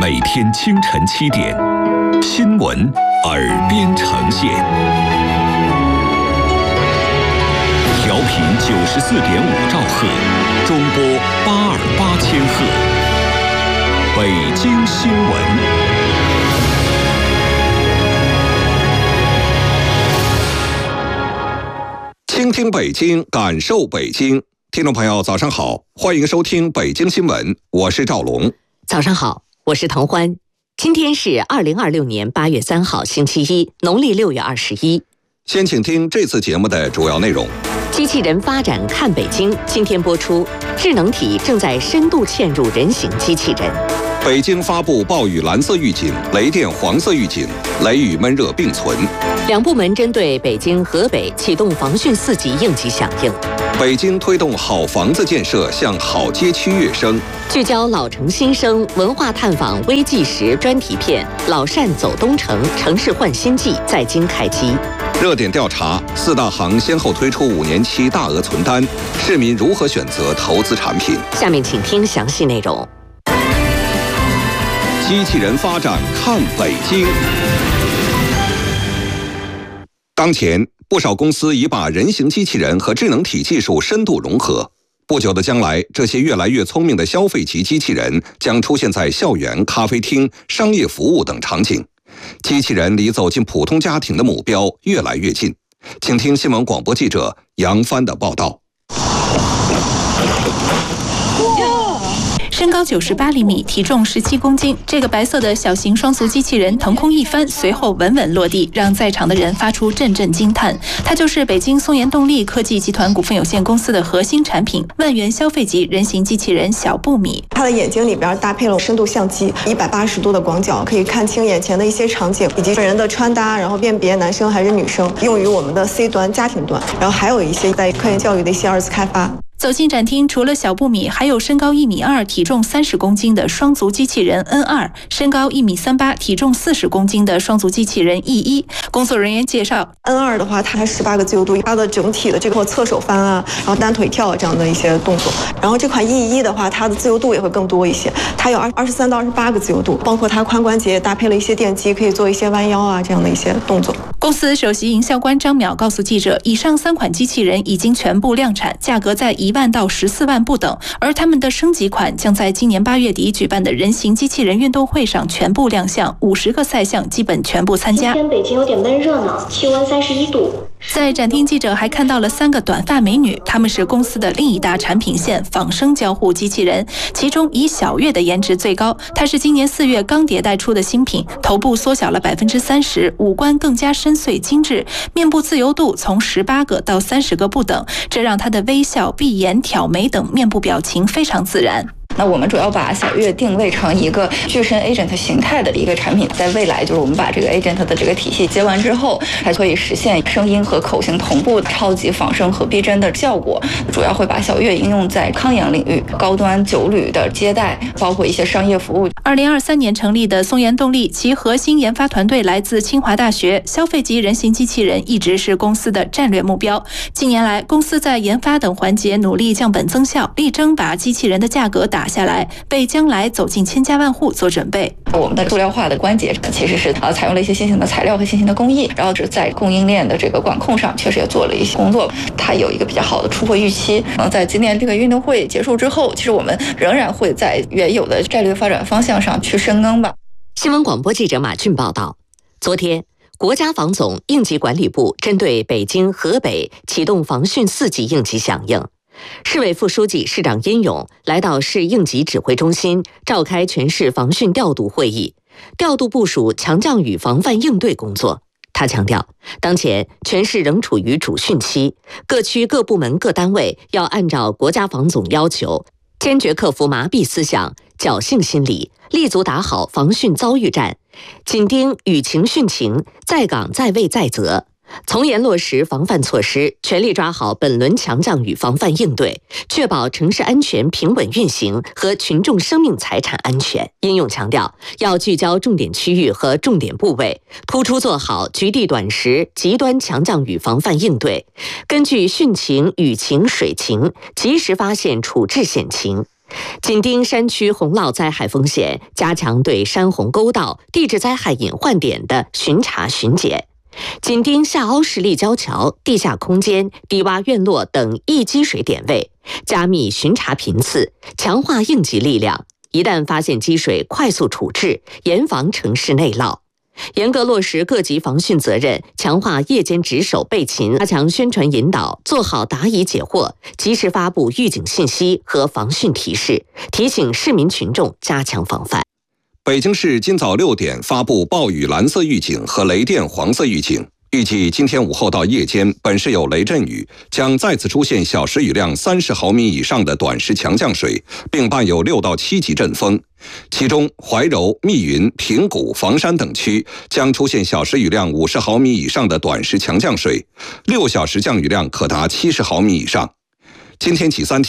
每天清晨7点，新闻耳边呈现。调频94.5兆赫，中波828千赫。北京新闻。倾听北京，感受北京。听众朋友，早上好，欢迎收听北京新闻，我是赵龙。 早上好，我是滕欢。今天是2026年8月3号，星期一，农历6月21。 先请听这次节目的主要内容。 机器人发展看北京，今天播出。智能体正在深度嵌入人形机器人。 北京发布暴雨蓝色预警，雷电黄色预警，雷雨闷热并存。 两部门针对北京、河北启动防汛4级应急响应。 北京推动好房子建设向好街区跃升。 聚焦老城新生，文化探访微纪实专题片《老善走东城，城市焕新季》在京开机。 热点调查，4大行先后推出5年期大额存单，市民如何选择投资产品？ 下面请听详细内容。 机器人发展看北京。当前，不少公司已把人形机器人和智能体技术深度融合。不久的将来，这些越来越聪明的消费级机器人将出现在校园、咖啡厅、商业服务等场景。机器人离走进普通家庭的目标越来越近。请听新闻广播记者杨帆的报道。 身高98厘米，体重17公斤，这个白色的小型双足机器人腾空一翻，随后稳稳落地，让在场的人发出阵阵惊叹。它就是北京松研动力科技集团股份有限公司的核心产品——万元消费级人形机器人小布米。 它的眼睛里边搭配了深度相机，180度的广角，可以看清眼前的一些场景，以及人的穿搭，然后辨别男生还是女生，用于我们的 C 端家庭端，然后还有一些在科研教育的一些二次开发。 走进展厅，除了小布米，还有身高1.2米、体重30公斤的双足机器人 N2， 身高1.38米、体重40公斤的双足机器人 E1。工作人员介绍 ，N2 的话，它18个自由度，它的整体的这个侧手翻啊，然后单腿跳啊这样的一些动作。然后这款 E1 的话，它的自由度也会更多一些，它有23到28个自由度，包括它髋关节也搭配了一些电机，可以做一些弯腰啊这样的一些动作。 公司首席营销官张淼告诉记者，以上3款机器人已经全部量产，价格在1万到14万不等，而他们的升级款将在今年8月底举办的人形机器人运动会上全部亮相，50个赛项基本全部参加。 今天北京有点闷热呢，气温31度。 在展厅，记者还看到了3个短发美女，她们是公司的另一大产品线仿生交互机器人，其中以小月的颜值最高，它是今年4月刚迭代出的新品，头部缩小了30%，五官更加深邃精致，面部自由度从18个到30个不等，这让她的微笑、闭眼、挑眉等面部表情非常自然。 那我们主要把小月定位成一个具身 agent 形态的一个产品，在未来就是我们把这个 agent 的这个体系接完之后，还可以实现声音和口型同步超级仿生和逼真的效果。主要会把小月应用在康养领域、高端酒旅的接待，包括一些商业服务。 2023年成立的松研动力，其核心研发团队来自清华大学，消费级人形机器人一直是公司的战略目标。近年来，公司在研发等环节努力降本增效，力争把机器人的价格打下来，为将来走进千家万户做准备。 我们的塑料化的关节其实是采用了一些新型的材料和新型的工艺，然后是在供应链的这个管控上确实也做了一些工作，它有一个比较好的出货预期。然后在今年这个运动会结束之后，其实我们仍然会在原有的战略发展方向上去深耕吧。 新闻广播记者马俊报道，昨天，国家防总应急管理部针对北京、河北启动防汛4级应急响应。市委副书记、市长殷勇来到市应急指挥中心，召开全市防汛调度会议，调度部署强降雨防范应对工作。他强调，当前全市仍处于主汛期，各区各部门各单位要按照国家防总要求，坚决克服麻痹思想、侥幸心理，立足打好防汛遭遇战，紧盯雨情汛情，在岗在位在责，从严落实防范措施，全力抓好本轮强降雨防范应对，确保城市安全平稳运行和群众生命财产安全。殷勇强调，要聚焦重点区域和重点部位，突出做好局地短时极端强降雨防范应对，根据汛情、雨情、水情，及时发现处置险情， 紧盯山区洪涝灾害风险，加强对山洪沟道、地质灾害隐患点的巡查巡检。紧盯下凹式立交桥、地下空间、低洼院落等易积水点位，加密巡查频次，强化应急力量。一旦发现积水，快速处置，严防城市内涝。严格落实各级防汛责任，强化夜间值守备勤，加强宣传引导，做好答疑解惑，及时发布预警信息和防汛提示，提醒市民群众加强防范。 北京市今早6点发布暴雨蓝色预警和雷电黄色预警。预计今天午后到夜间，本市有雷阵雨，将再次出现小时雨量30毫米以上的短时强降水，并伴有6到7级阵风。其中，怀柔、密云、平谷、房山等区将出现小时雨量50毫米以上的短时强降水，6小时降雨量可达70毫米以上。今天起3天。